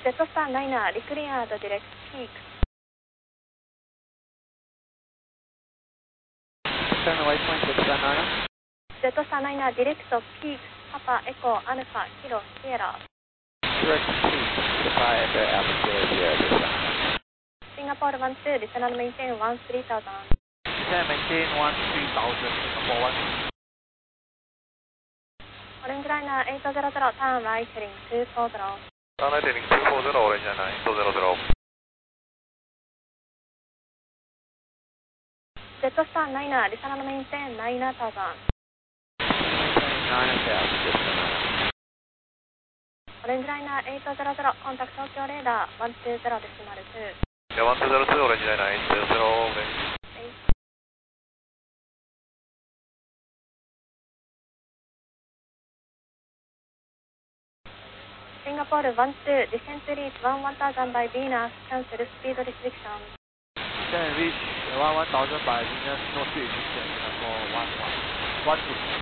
Jetstar 9 declared direct peak. Turn waypoint Jetstar 9. Jetstar 9 direct peak, Papa Echo Alpha Kilo Sierra. Direct peak, Papa Echo Alpha Kilo Sierra Jetstar. Singapore 12, descend and maintain 13,000. Descend maintain 13,000, Singapore 1. Orange Liner 800, turn right heading 240. Turn right heading 240, Orange Liner 800. Jetstar 9, descend and maintain 9,000. 9,000, Orange Liner 800, contact Tokyo radar 120.2. Yeah, 1202, Orange Liner 800, Orange. Singapore 12, descend to reach 1000 by Venus, cancel speed restriction. Descend reach 1000 by Venus, no speed restriction, Singapore 12.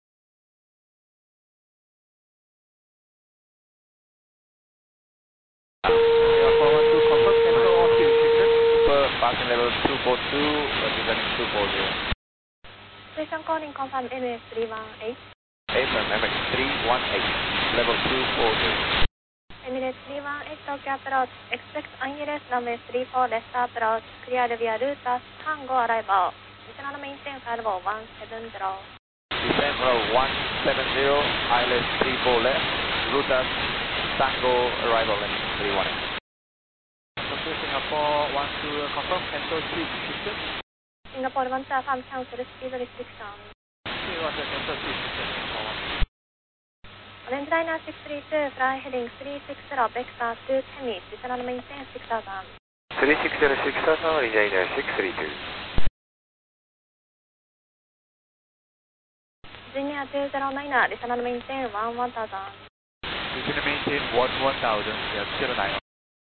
Singapore 12, confirm cancel all speed restriction. Super passing level 242, descending 240. Station calling confirm MS 318. Affirm, MX 318, level 240. Emirates 318 Tokyo approach, expect unrest runway 34 left approach, cleared via Router Tango arrival. Descend and maintain firewall 170. Descend row 170, ILS 34 left, Router Tango arrival left 318. Confirm Singapore 12, confirm cancel speed restriction. Singapore 12 affirm cancel speed restriction. Cancel speed restriction, Singapore 1. Orange Liner 632, fly heading 360, vector 210, descend and maintain 6000. 360, 6000, Orange Liner 632. Virginia 209, descend and maintain 1000. Descend and maintain 1000, yeah, 09.